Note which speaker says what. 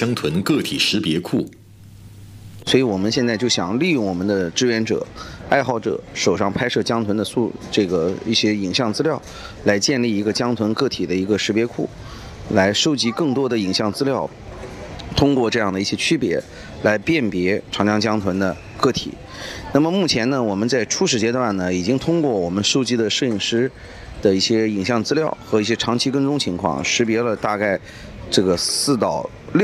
Speaker 1: 江豚个体识别库。
Speaker 2: 所以我们现在就想利用我们的志愿者、爱好者手上拍摄江豚的一些影像资料，来建立一个江豚个体的一个识别库，来收集更多的影像资料，通过这样的一些区别来辨别长江江豚的个体。那么目前呢，我们在初始阶段呢，已经通过我们收集的摄影师的一些影像资料和一些长期跟踪情况，识别了大概这个4到6